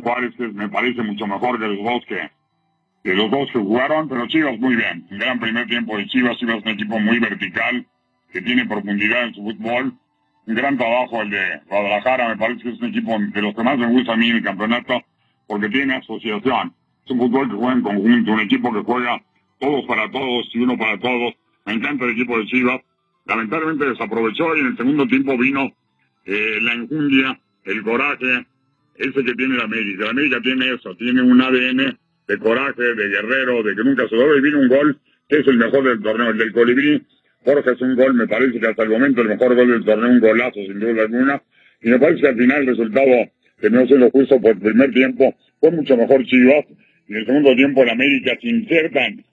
Juárez, que me parece mucho mejor que los dos que jugaron, pero Chivas muy bien. Un gran primer tiempo de Chivas. Chivas es un equipo muy vertical, que tiene profundidad en su fútbol. Un gran trabajo el de Guadalajara, me parece que es un equipo de los que más me gusta a mí en el campeonato, porque tiene asociación. Es un fútbol que juega en conjunto, un equipo que juega todos para todos y uno para todos. Me encanta el equipo de Chivas. Lamentablemente desaprovechó y en el segundo tiempo vino la enjundia, el coraje, ese que tiene la América. La América tiene eso, tiene un ADN de coraje, de guerrero, de que nunca se doble. Y vino un gol que es el mejor del torneo, el del Colibrí. Jorge es un gol, me parece que hasta el momento el mejor gol del torneo, un golazo sin duda alguna. Y me parece que al final el resultado, que no se lo justo por el primer tiempo, fue mucho mejor Chivas. Y en el segundo tiempo el América, sin ser tan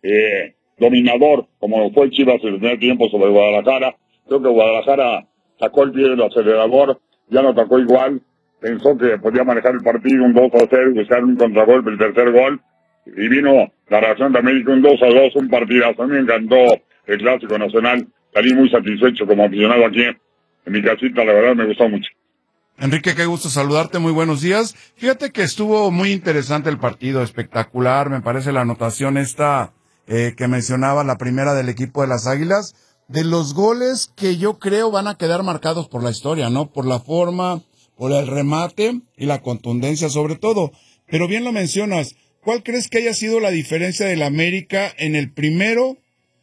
dominador como fue Chivas en el primer tiempo sobre Guadalajara, creo que Guadalajara sacó el pie del acelerador, ya no atacó igual, pensó que podía manejar el partido, un 2-0, buscar un contragolpe, el tercer gol, y vino la reacción de América, un 2-2, un partidazo. A mí me encantó el Clásico Nacional, salí muy satisfecho como aficionado aquí en mi casita, la verdad me gustó mucho. Enrique, qué gusto saludarte, muy buenos días. Fíjate que estuvo muy interesante el partido, espectacular, me parece la anotación esta que mencionaba, la primera del equipo de las Águilas, de los goles que yo creo van a quedar marcados por la historia, ¿no? Por la forma, por el remate y la contundencia sobre todo. Pero bien lo mencionas, ¿cuál crees que haya sido la diferencia del América en el primero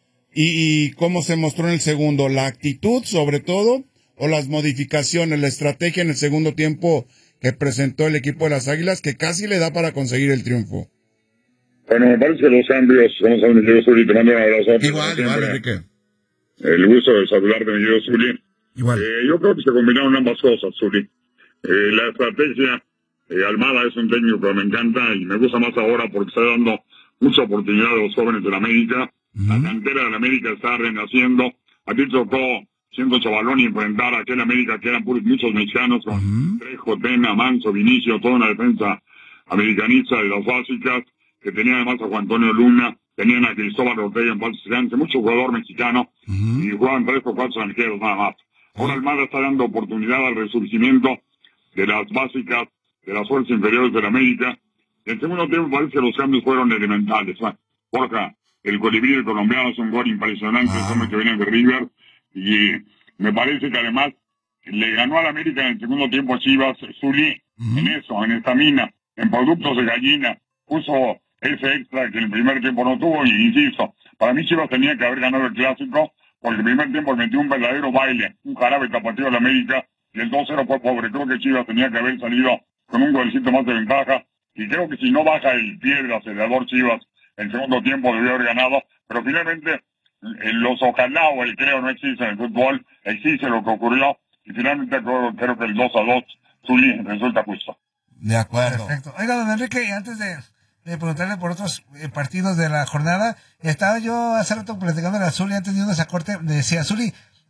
y cómo se mostró en el segundo? ¿La actitud sobre todo o las modificaciones, la estrategia en el segundo tiempo que presentó el equipo de las Águilas que casi le da para conseguir el triunfo? Bueno, me parece que los cambios, vamos a ver, mi querido Zuli, te mando un abrazo. Igual, Enrique. El gusto de saludarte, mi querido Zuli. Igual. Yo creo que se combinaron ambas cosas, Zuli. La estrategia, Almada es un técnico que me encanta y me gusta más ahora porque está dando mucha oportunidad a los jóvenes de la América. La cantera de la América está renaciendo. A ti tocó, siendo chavalón, y enfrentar a aquel América que eran muchos mexicanos con Trejo, Tena, Manso, Vinicio, toda una defensa americanista de las básicas, que tenían además a Juan Antonio Luna, tenían a Cristóbal Ortega en paz descanse, mucho jugador mexicano, y jugaban 3 o 4 extranjeros nada más. Ahora Almada está dando oportunidad al resurgimiento de las básicas, de las fuerzas inferiores de la América. En el segundo tiempo parece que los cambios fueron elementales. Borja, el colibrí del colombiano es un gol impresionante, es hombre que viene de River, y me parece que además le ganó a la América en el segundo tiempo a Chivas, Zuli, en eso, en estamina, en productos de gallina, puso ese extra que en el primer tiempo no tuvo, y insisto, para mí Chivas tenía que haber ganado el Clásico, porque el primer tiempo metió un verdadero baile, un jarabe tapatío a la América, y el 2-0 fue pobre. Creo que Chivas tenía que haber salido con un golcito más de ventaja, y creo que si no baja el pie del acelerador Chivas, el segundo tiempo debió haber ganado, pero finalmente los ojalá o el creo no existe en el fútbol, existe lo que ocurrió, y finalmente creo que el 2-2 Zuli resulta justo. De acuerdo. Perfecto. Oiga, don Enrique, antes de preguntarle por otros partidos de la jornada, estaba yo hace rato platicando de Zuli antes de irnos a corte, decía Zuli,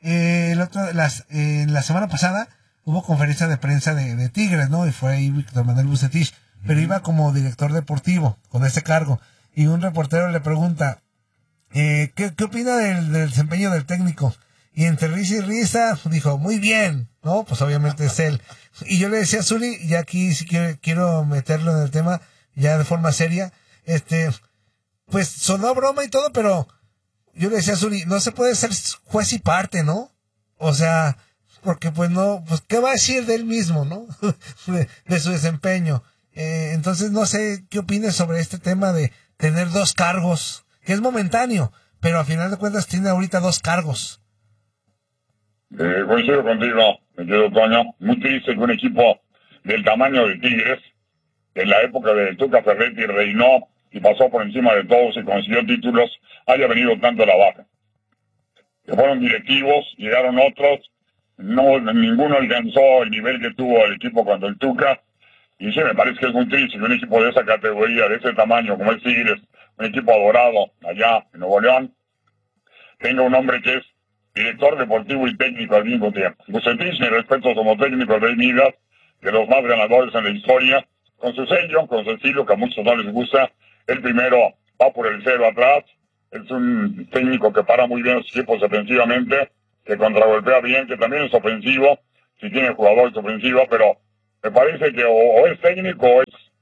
la semana pasada hubo conferencia de prensa de Tigres, ¿no? Y fue ahí Víctor Manuel Bucetich, pero iba como director deportivo con ese cargo, y un reportero le pregunta, ¿qué opina del desempeño del técnico? Y entre risa y risa dijo, muy bien, ¿no? Pues obviamente es él. Y yo le decía a Zuli, y aquí sí quiero meterlo en el tema ya de forma seria, pues sonó broma y todo, pero yo le decía a Zuli, no se puede ser juez y parte, ¿no? O sea, porque pues no, pues ¿qué va a decir de él mismo, no? de su desempeño. Entonces no sé qué opinas sobre este tema de tener 2 cargos, que es momentáneo, pero a final de cuentas tiene ahorita 2 cargos. Coincido contigo, me quedo Toño, muy triste que un equipo del tamaño de Tigres, en la época de Tuca Ferretti reinó y pasó por encima de todos y consiguió títulos, haya venido tanto a la baja. Que fueron directivos, llegaron otros, ninguno alcanzó el nivel que tuvo el equipo cuando el Tuca, y sí, me parece que es muy triste que un equipo de esa categoría, de ese tamaño como es Tigres, un equipo adorado allá en Nuevo León, tenga un hombre que es director deportivo y técnico al mismo tiempo. Bucetich, mi respeto como técnico de Midas, de los más ganadores en la historia, con su sello, con su estilo que a muchos no les gusta. El primero va por el 0 atrás, es un técnico que para muy bien los equipos defensivamente, que contragolpea bien, que también es ofensivo, si tiene jugadores ofensivos, pero me parece que o es técnico o es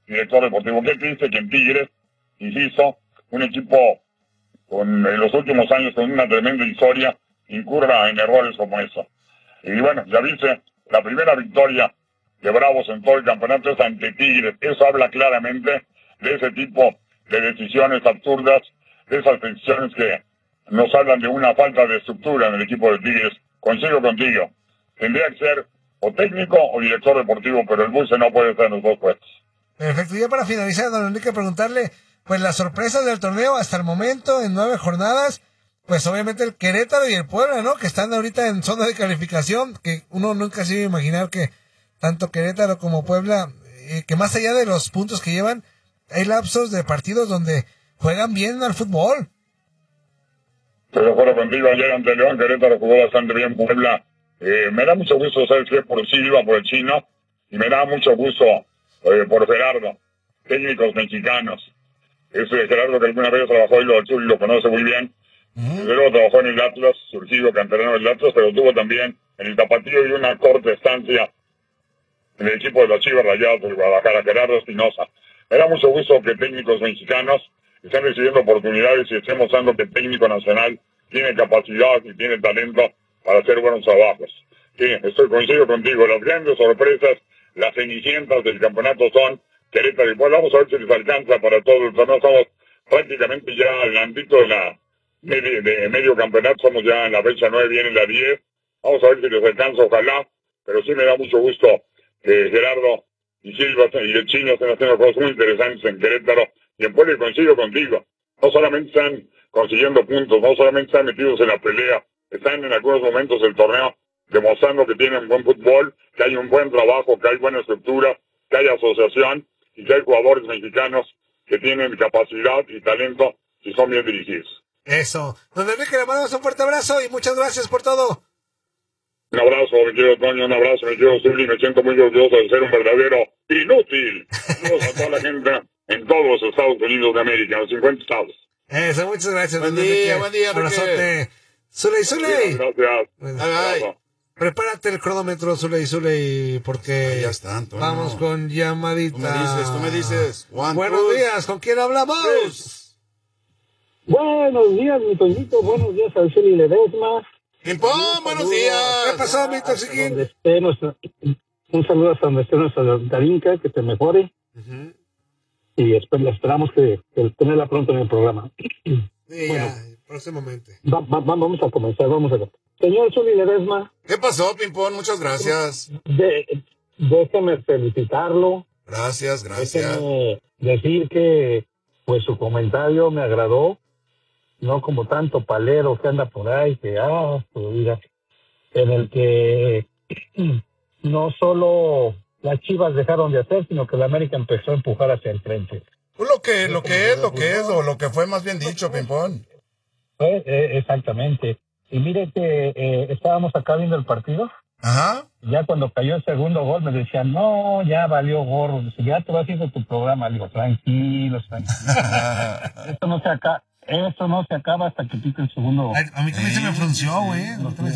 director deportivo. Qué triste que en Tigres, insisto, un equipo en los últimos años con una tremenda historia, incurra en errores como eso. Y bueno, ya viste, la primera victoria de Bravos en todo el campeonato es ante Tigres. Eso habla claramente de ese tipo de decisiones absurdas, de esas decisiones que nos hablan de una falta de estructura en el equipo de Tigres. Coincido contigo. Tendría que ser o técnico o director deportivo, pero el Buse no puede estar en los dos puestos. Perfecto. Y ya para finalizar, don Enrique, preguntarle, pues las sorpresas del torneo hasta el momento, en 9 jornadas, pues obviamente el Querétaro y el Puebla, ¿no? Que están ahorita en zona de calificación, que uno nunca se iba a imaginar que tanto Querétaro como Puebla, que más allá de los puntos que llevan, hay lapsos de partidos donde juegan bien al fútbol. Estoy de acuerdo contigo. Ayer ante León, Querétaro jugó bastante bien. Puebla, me da mucho gusto, ¿sabes qué? Por Silva, por el chino, y me da mucho gusto por Gerardo, técnicos mexicanos. Ese Gerardo que alguna vez trabajó y lo conoce muy bien. Luego trabajó en el Atlas, surgido canterano del Atlas, pero tuvo también en el Tapatío y una corta estancia en el equipo de los Chivas Rayados de Guadalajara, Gerardo Espinosa. Me da mucho gusto que técnicos mexicanos están recibiendo oportunidades y estén mostrando que el técnico nacional tiene capacidad y tiene talento para hacer buenos trabajos. Sí, coincido contigo. Las grandes sorpresas, las cenicientas del campeonato son Querétaro y Puebla. Vamos a ver si les alcanza para todo el torneo. Estamos prácticamente ya al ámbito de medio campeonato. Somos ya en la fecha 9, viene la 10. Vamos a ver si les alcanza, ojalá. Pero sí me da mucho gusto que Gerardo y Silva y el chino están haciendo cosas muy interesantes en Querétaro y en Puebla, y coincido contigo. No solamente están consiguiendo puntos, no solamente están metidos en la pelea, están en algunos momentos del torneo demostrando que tienen buen fútbol, que hay un buen trabajo, que hay buena estructura, que hay asociación y que hay jugadores mexicanos que tienen capacidad y talento y son bien dirigidos. Eso. Don Enrique, le mandamos un fuerte abrazo y muchas gracias por todo. Un abrazo, mi querido Toño, un abrazo, mi querido Zuli. Me siento muy orgulloso de ser un verdadero inútil. Saludos a toda la gente en todos los Estados Unidos de América, los 50 estados. Eso, muchas gracias. Buen día, Enrique. Abrazote. Zuley. Gracias. Ay. Prepárate el cronómetro, Zuley, porque ya está, Antonio. Vamos con llamadita. Tú me dices. Buenos días, ¿con quién hablamos? Buenos días, mi Toñito. Buenos días al Zuli Ledesma. Pimpón, buenos días. ¿Qué pasó, mi Toxiquín? Un saludo hasta donde esté nuestra Darinka, que te mejore. Y esperamos que tenerla pronto en el programa. Sí, bueno, ya, próximamente. Vamos a comenzar, Señor Zuli Ledesma. ¿Qué pasó, Pimpón? Muchas gracias. Déjeme felicitarlo. Gracias. Déjeme decir que pues su comentario me agradó. No como tanto palero que anda por ahí, en el que no solo las Chivas dejaron de hacer, sino que la América empezó a empujar hacia el frente. Lo que es, o lo que fue más bien dicho, Pimpón. Exactamente. Y mire que estábamos acá viendo el partido. Ajá. Ya cuando cayó el segundo gol me decían, no, ya valió gorro. Dice, ya te vas a ir tu programa. Le digo, tranquilos. Esto no se acaba hasta que pique el segundo gol. A mí también se me frunció, güey.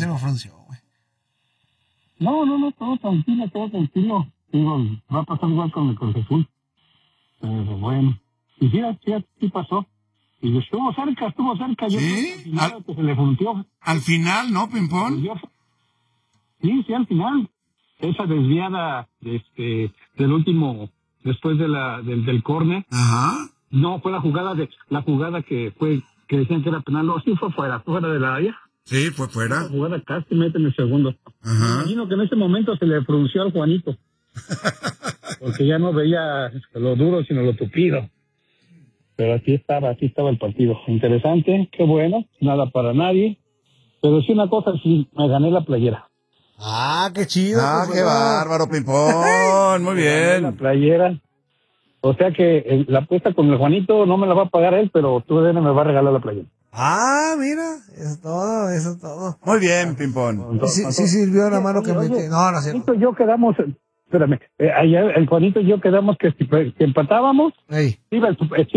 No, todo tranquilo. Digo, va a pasar igual con el Cruz Azul. Pero bueno. Y sí pasó. Y estuvo cerca. ¿Sí? Que se le frunció. Al final, ¿no, Pimpón? Sí, al final. Esa desviada del último, después del córner. Ajá. No, fue la jugada que decían que era penal. No, sí fue fuera de la área. Sí, fue fuera. La jugada casi mete en el segundo. Ajá. Imagino que en ese momento se le frunció al Juanito. Porque ya no veía lo duro, sino lo tupido. Pero aquí estaba el partido. Interesante, qué bueno, nada para nadie. Pero sí una cosa, sí, me gané la playera. Ah, qué chido. Ah, qué bárbaro, Pimpón. Muy bien. La playera. O sea que la apuesta con el Juanito no me la va a pagar él, pero tú me va a regalar la playera. Ah, mira, eso es todo. Muy bien, Pimpón. Sí sirvió la mano que metí. No es cierto. Yo quedamos espérame, allá el Juanito y yo quedamos que si empatábamos, iba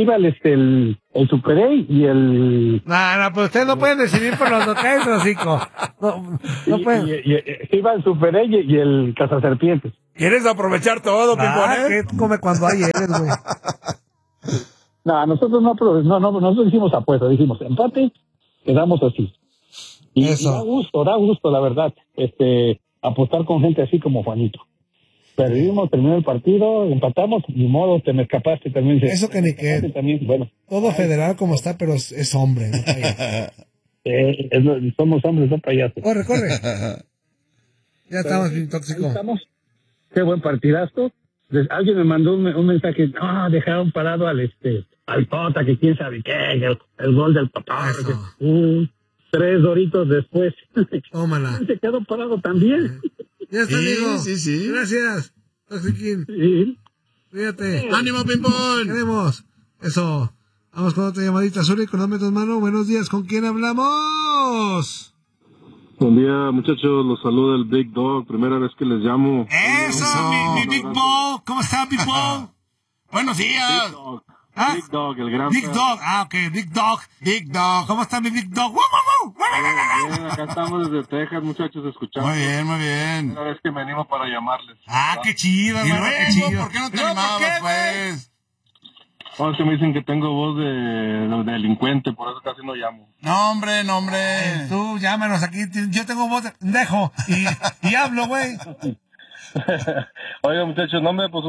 el Super A y el... No, pero ustedes no pueden decidir por los locales, hocico. No pueden. Iba el Super A y el Cazaserpientes. ¿Quieres aprovechar todo, Pimpón? ¿Qué come cuando hay eres, güey? No, nosotros nosotros hicimos apuesta, dijimos empate, quedamos así. Y da gusto, la verdad, apostar con gente así como Juanito. Perdimos, terminó el partido, empatamos, ni modo, te me escapaste también. Eso que ni que... También, bueno. Todo federal como está, pero es hombre, no payaso. Somos hombres, no payasos. Corre. Ya estamos bien tóxicos. Estamos. Qué buen partidazo. Alguien me mandó un mensaje, dejaron parado al Tota, que quién sabe qué, el gol del papá. 3 doritos después. Tómala. Se quedó parado también. Ya está, amigo. Sí. Gracias, Toxiquín. Sí. Cuídate. ¡Ánimo, Pimpón! Queremos. Eso. Vamos con otra llamadita. Zuli, con tu mano. Buenos días. ¿Con quién hablamos? Buen día, muchachos. Los saluda el Big Dog. Primera vez que les llamo. ¡Eso, mi Big Dog! ¿Cómo está, Big Dog? ¡Buenos días! Big Dog. Big Dog, el gran... Big Dog. Ok. Big Dog. ¿Cómo está mi Big Dog? Bien, acá estamos desde Texas, muchachos, escuchando. Muy bien. Primera vez que venimos para llamarles. Qué chido, ¿Y hermano, qué chido. ¿Por qué no te animabas, pues? Es que me dicen que tengo voz de delincuente, por eso casi no llamo. No, hombre. Tú llámanos aquí. Yo tengo voz de pendejo y hablo, güey. Oiga, muchachos, no, hombre, pues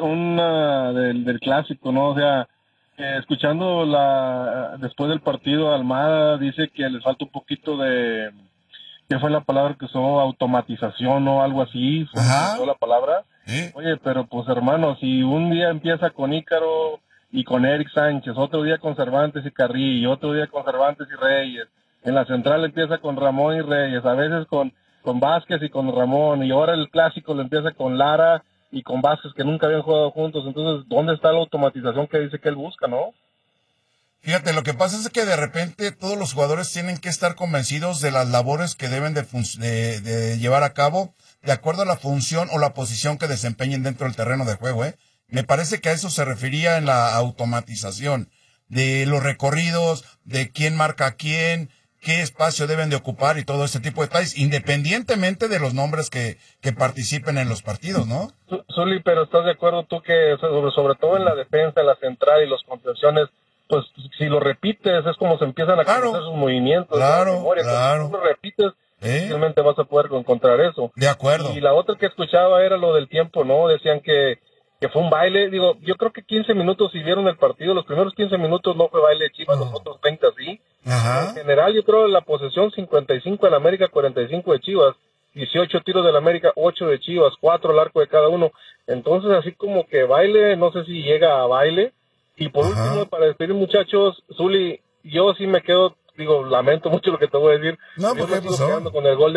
del clásico, ¿no? O sea, escuchando después del partido, Almada dice que les falta un poquito de... ¿Qué fue la palabra que usó? Automatización o algo así. ¿Fue la palabra? ¿Sí? Oye, pero pues hermano, si un día empieza con Ícaro y con Eric Sánchez, otro día con Cervantes y Carrillo, otro día con Cervantes y Reyes, en la central empieza con Ramón y Reyes, a veces con Vázquez y con Ramón, y ahora el clásico lo empieza con Lara y con Vázquez, que nunca habían jugado juntos. Entonces, ¿dónde está la automatización que dice que él busca, no? Fíjate, lo que pasa es que de repente todos los jugadores tienen que estar convencidos de las labores que deben de llevar a cabo de acuerdo a la función o la posición que desempeñen dentro del terreno de juego, ¿eh? Me parece que a eso se refería en la automatización de los recorridos, de quién marca a quién, qué espacio deben de ocupar y todo este tipo de detalles, independientemente de los nombres que participen en los partidos, ¿no? Zuli, pero ¿estás de acuerdo tú que sobre todo en la defensa, en la central y los contenciones, pues si lo repites es como se empiezan a conocer sus movimientos, claro. Si lo repites, difícilmente vas a poder encontrar eso. De acuerdo. Y la otra que escuchaba era lo del tiempo, ¿no? Decían que fue un baile. Digo, yo creo que 15 minutos si vieron el partido, los primeros 15 minutos no fue baile de Chivas, los otros 20 sí. Ajá. En general, yo creo la posesión 55 de la América, 45 de Chivas, 18 tiros de la América, 8 de Chivas, 4 al arco de cada uno. Entonces, así como que baile, no sé si llega a baile. Y por último, para despedir, muchachos, Zuli, yo sí me quedo, digo, lamento mucho lo que te voy a decir. No, ¿por qué pasó? Me sigo quedando con el gol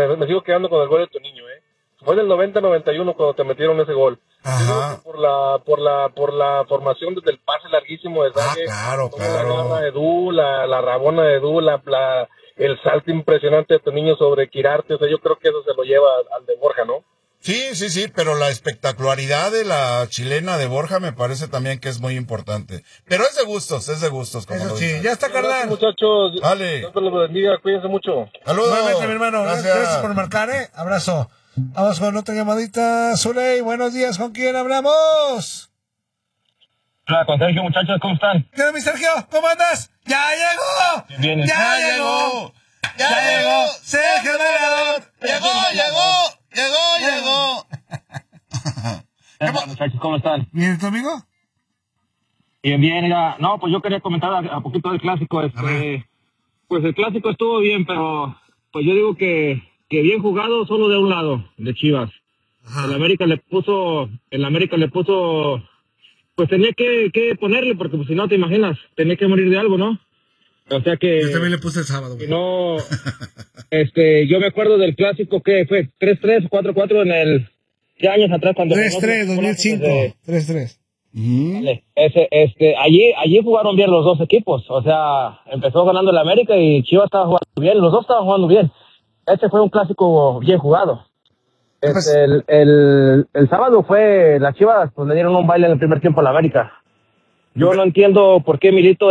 de Toniño, Fue en el 90-91 cuando te metieron ese gol. Ajá. Por la formación desde el pase larguísimo de Zague, claro. la garra de Edu, la rabona de Edu, el salto impresionante de Toniño sobre Quirarte. O sea, yo creo que eso se lo lleva al de Borja, ¿no? Sí, pero la espectacularidad de la chilena de Borja me parece también que es muy importante. Pero es de gustos, como eso lo sí, dicen. ya está, carnal. Muchachos, vale. Dios los bendiga, cuídense mucho. Saludos. Nuevamente, mi hermano, gracias por marcar, Abrazo. Vamos con otra llamadita, Zuley, buenos días, ¿con quién hablamos? Hola, con Sergio, muchachos, ¿cómo están? ¿Qué onda, mi Sergio? ¿Cómo andas? ¡Ya llegó! Bien. ¡Ya llegó! ¡Sergio Velador! ¡Llegó! Muchachos, ¿cómo están? ¿Bien, tu amigo? Bien, mira, no, pues yo quería comentar a poquito del clásico, pues el clásico estuvo bien, pero pues yo digo que bien jugado solo de un lado, de Chivas. El América le puso, pues tenía que ponerle, porque pues, si no te imaginas, tenía que morir de algo, ¿no? O sea que... Yo también le puse el sábado. Si no, yo me acuerdo del clásico que fue 3-3, 4-4 en el... ¿Qué años atrás? 3-3, 2005, 3-3. Vale. Allí jugaron bien los dos equipos, o sea, empezó ganando el América y Chivas estaba jugando bien, los dos estaban jugando bien. Este fue un clásico bien jugado. El sábado fue las Chivas, pues le dieron un baile en el primer tiempo a la América. Yo no entiendo por qué Milito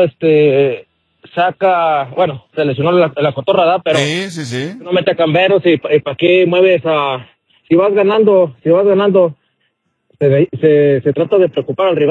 saca, bueno, se lesionó la cotorra, ¿verdad? Pero sí. no mete a Camberos y para qué mueves si vas ganando, se trata de preocupar al rival.